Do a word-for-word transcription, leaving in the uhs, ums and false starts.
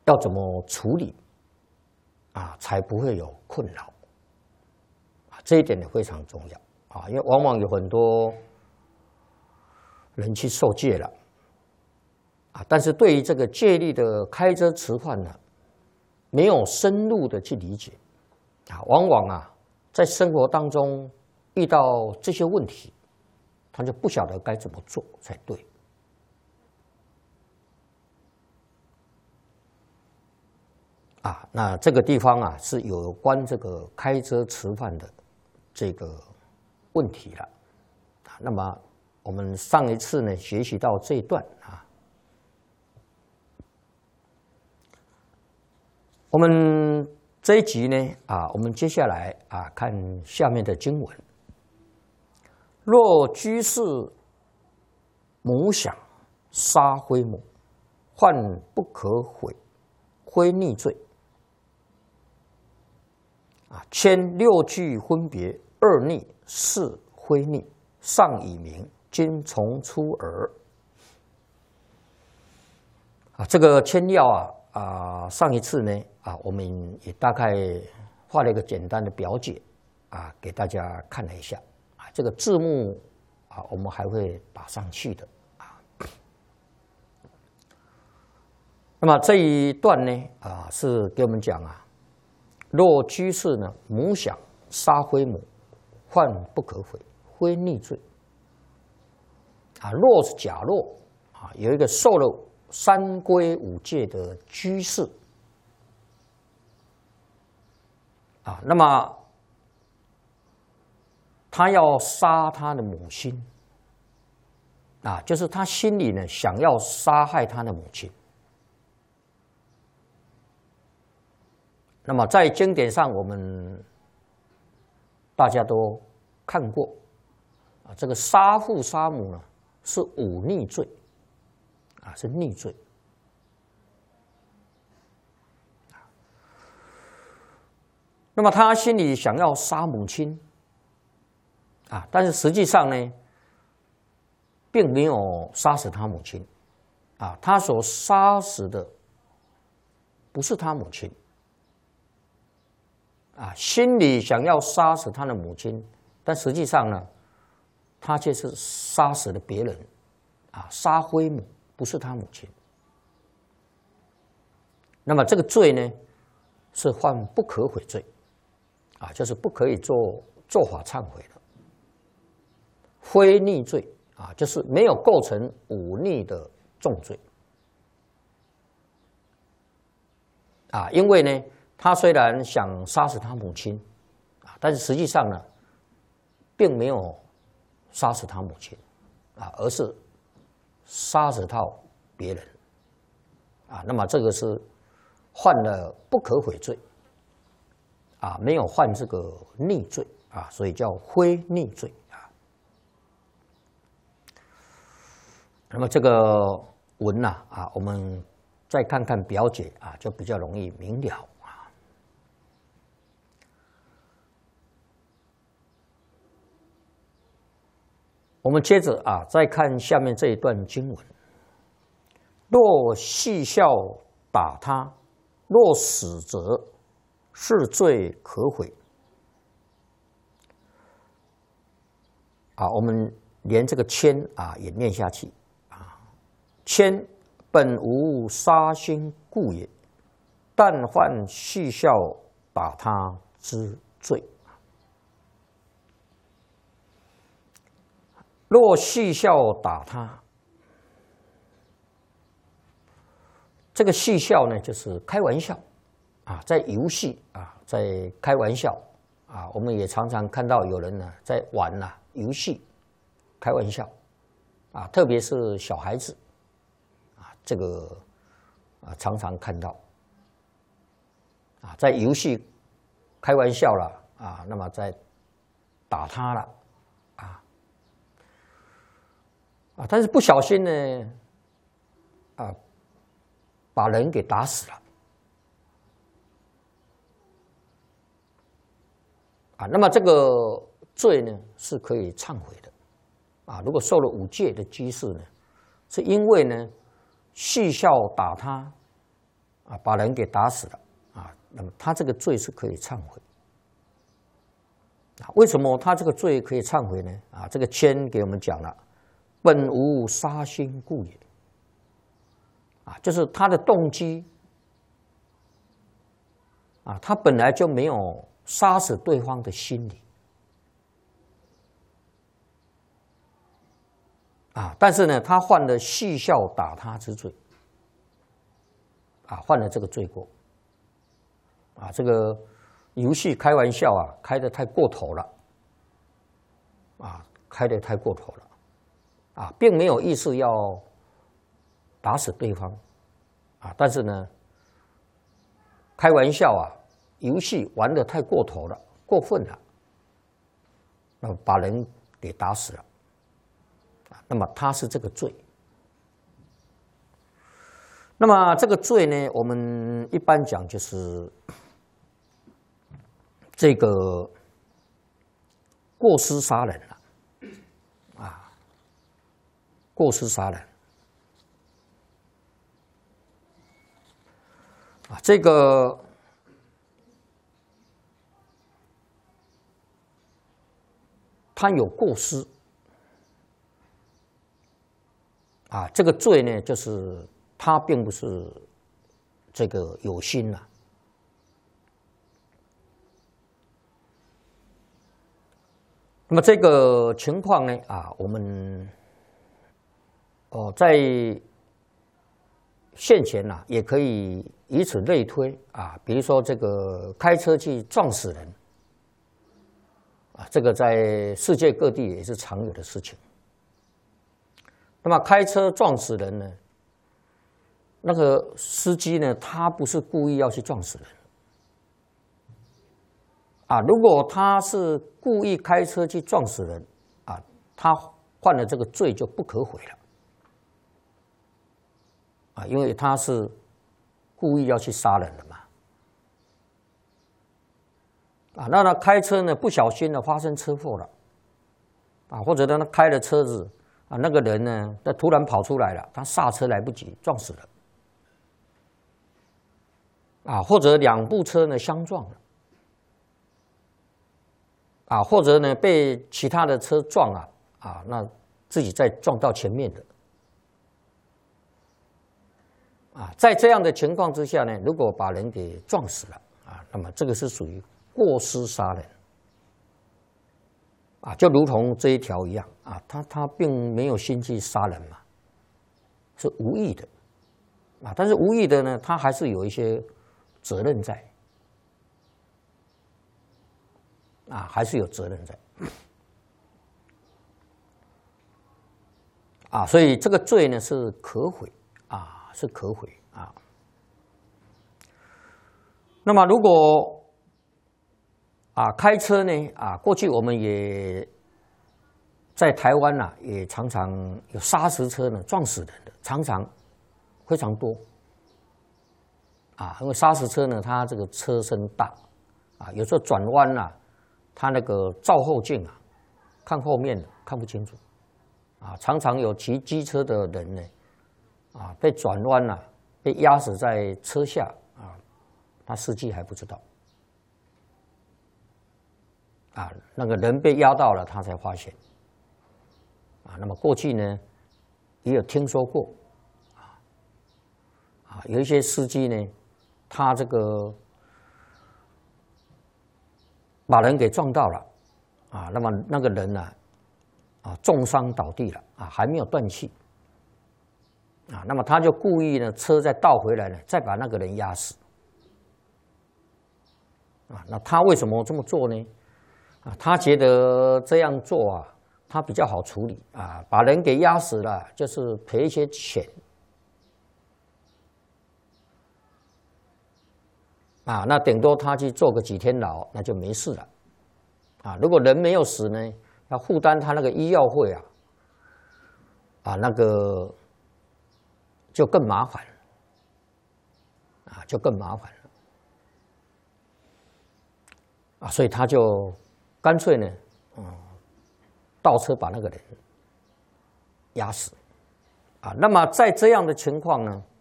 要怎么处理啊，才不会有困扰啊？这一点也非常重要啊，因为往往有很多人去受戒了啊，但是对于这个戒律的开遮持换呢，没有深入的去理解啊，往往啊在生活当中遇到这些问题，他就不晓得该怎么做才对。啊，那这个地方啊是有关这个开遮持换的这个问题了。啊，那么我们上一次呢学习到这一段啊，我们这一集呢啊，我们接下来啊看下面的经文：若居士母想杀非母，患不可悔，非逆罪。啊，牵六句分别，二逆四非逆，上以明，今从出耳。啊，这个牵要啊啊，上一次呢啊，我们也大概画了一个简单的表解啊，给大家看了一下啊，这个字幕啊，我们还会打上去的啊。那么这一段呢啊，是给我们讲啊。若居士呢，母想杀非母，患不可悔，非逆罪。啊，若是假若啊，有一个受了三规五戒的居士啊，那么他要杀他的母亲啊，就是他心里呢想要杀害他的母亲。那么在经典上，我们大家都看过啊，这个杀父杀母呢是忤逆罪啊，是逆罪。那么他心里想要杀母亲啊，但是实际上呢，并没有杀死他母亲啊，他所杀死的不是他母亲。啊，心里想要杀死他的母亲，但实际上呢，他却是杀死了别人，啊，杀非母，不是他母亲。那么这个罪呢，是犯不可悔罪，啊，就是不可以做做法忏悔的。非逆罪啊，就是没有构成忤逆的重罪，啊，因为呢。他虽然想杀死他母亲，啊，但是实际上呢，并没有杀死他母亲，啊，而是杀死到别人，啊，那么这个是犯了不可悔罪，啊，没有犯这个逆罪，啊，所以叫非逆罪，啊。那么这个文呐，啊，我们再看看表解，啊，就比较容易明了。我们接着啊，再看下面这一段经文：若戏笑打他，若死则是罪可悔。啊，我们连这个牵啊也念下去啊。牵本无杀心故也，但犯戏笑打他之罪。若戏笑打他，这个戏笑呢，就是开玩笑啊，在游戏啊，在开玩笑啊。我们也常常看到有人呢在玩呐、啊、游戏，开玩笑啊，特别是小孩子啊，这个啊常常看到啊，在游戏开玩笑了啊，那么在打他了。啊，但是不小心呢，啊，把人给打死了，啊，那么这个罪呢是可以忏悔的，啊，如果受了五戒的居士呢，是因为呢戏笑打他， 啊，把人给打死了啊，那么他这个罪是可以忏悔啊。为什么他这个罪可以忏悔呢？啊，这个签给我们讲了，本无杀心故也啊，就是他的动机啊，他本来就没有杀死对方的心理。啊，但是呢，他犯了戏笑打他之罪，啊，犯了这个罪过，啊，这个游戏开玩笑啊，开得太过头了，啊，开得太过头了，啊，并没有意思要打死对方，啊，但是呢，开玩笑啊，游戏玩得太过头了，过分了，那么把人给打死了。那么他是这个罪，那么这个罪呢，我们一般讲就是这个过失杀人了，啊，过失杀人，啊，这个他有过失。啊，这个罪呢，就是他并不是这个有心呐、啊。那么这个情况呢，啊，我们哦在现前呐、啊，也可以以此类推啊，比如说这个开车去撞死人，啊，这个在世界各地也是常有的事情。那么开车撞死人呢？那个司机呢，他不是故意要去撞死人啊。如果他是故意开车去撞死人啊，他犯了这个罪就不可悔了啊，因为他是故意要去杀人的嘛。啊，那他开车呢，不小心的发生车祸了啊，或者他开了车子。啊，那个人呢，他突然跑出来了，他刹车来不及，撞死了。啊，或者两部车呢相撞了。啊，或者呢被其他的车撞啊，啊，那自己再撞到前面的。啊，在这样的情况之下呢，如果把人给撞死了，啊，那么这个是属于过失杀人。啊，就如同这一条一样啊，他他并没有心去杀人嘛，是无意的，啊，但是无意的呢，他还是有一些责任在，啊，还是有责任在，啊，所以这个罪呢是可悔啊，是可悔啊。那么如果啊，开车呢？啊，过去我们也在台湾呐、啊，也常常有砂石车呢撞死人的，常常非常多。啊，因为砂石车呢，它这个车身大，啊，有时候转弯呐、啊，它那个照后镜啊，看后面的看不清楚，啊，常常有骑机车的人呢，啊，被转弯呐、啊，被压死在车下啊，他司机还不知道。啊，那个人被压到了，他才发现。啊，那么过去呢，也有听说过，啊，啊，有一些司机呢，他这个把人给撞到了，啊，那么那个人呢、啊，啊，重伤倒地了，啊，还没有断气，啊，那么他就故意呢，车再倒回来呢，再把那个人压死。啊，那他为什么这么做呢？啊，他觉得这样做啊，他比较好处理啊，把人给压死了，就是赔一些钱啊，那顶多他去坐个几天牢，那就没事了啊。如果人没有死呢，要负担他那个医药费啊，啊，那个就更麻烦啊，就更麻烦了啊，所以他就干脆呢，嗯，倒车把那个人压死，啊，那么在这样的情况呢，